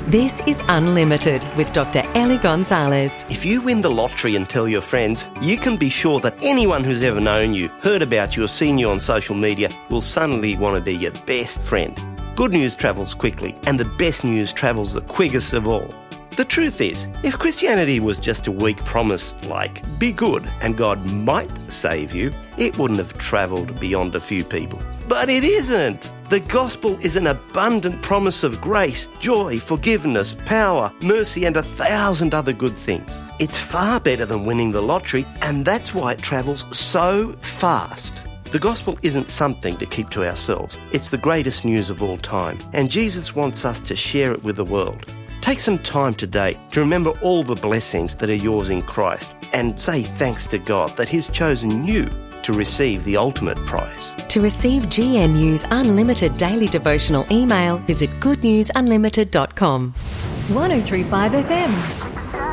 This is Unlimited with Dr. Ellie Gonzalez. If you win the lottery and tell your friends, you can be sure that anyone who's ever known you, heard about you or seen you on social media will suddenly want to be your best friend. Good news travels quickly, and the best news travels the quickest of all. The truth is, if Christianity was just a weak promise like, be good and God might save you, it wouldn't have travelled beyond a few people. But it isn't. The gospel is an abundant promise of grace, joy, forgiveness, power, mercy, and 1,000 other good things. It's far better than winning the lottery, and that's why it travels so fast. The gospel isn't something to keep to ourselves. It's the greatest news of all time, and Jesus wants us to share it with the world. Take some time today to remember all the blessings that are yours in Christ and say thanks to God that He's chosen you to receive the ultimate prize. To receive GNU's Unlimited Daily Devotional email, visit goodnewsunlimited.com. 103.5 FM.